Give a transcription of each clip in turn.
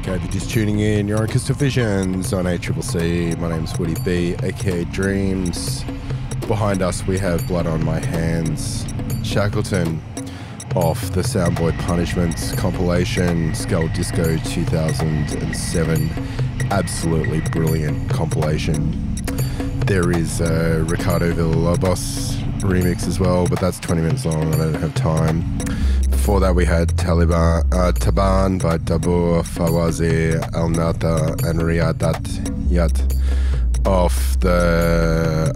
Okay, if you're just tuning in, you're on Crystal Visions on ACCC. My name's Woody B, aka Dreams. Behind us, we have Blood on My Hands, Shackleton, off the Soundboy Punishments compilation, Skull Disco 2007. Absolutely brilliant compilation. There is a Ricardo Villalobos remix as well, but that's 20 minutes long. I don't have time. Before that, we had Taban by Dabur, Fawazi, Al Nata, and Riadat Yat off the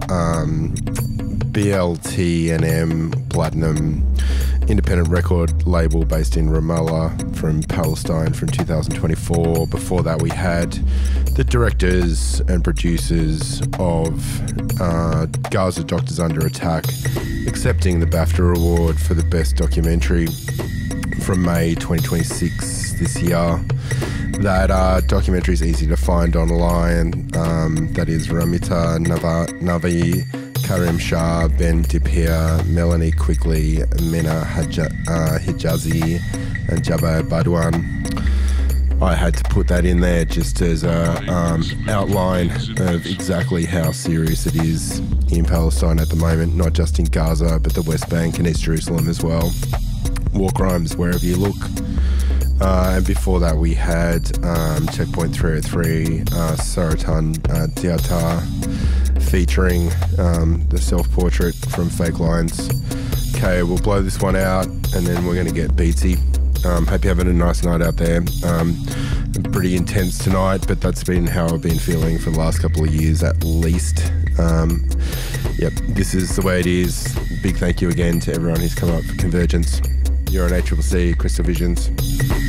BLT&M Platinum independent record label based in Ramallah from Palestine from 2024. Before that, we had the directors and producers of Gaza Doctors Under Attack accepting the BAFTA Award for the Best Documentary from May 2026 this year. That documentary is easy to find online. That is Ramita Navi, Karim Shah, Ben Dipia, Melanie Quigley, Mena Hijazi, and Jabba Badwan. I had to put that in there just as a outline of exactly how serious it is in Palestine at the moment, not just in Gaza, but the West Bank and East Jerusalem as well. War crimes wherever you look. And before that, we had Checkpoint 303, Saratan Diatar, featuring the self-portrait from Fake Lines. Okay, we'll blow this one out, and then we're going to get beatsy. Hope you're having a nice night out there. Pretty intense tonight, but that's been how I've been feeling for the last couple of years at least. Yep, this is the way it is. Big thank you again to everyone who's come up for Convergence. You're on ACCC, Crystal Visions.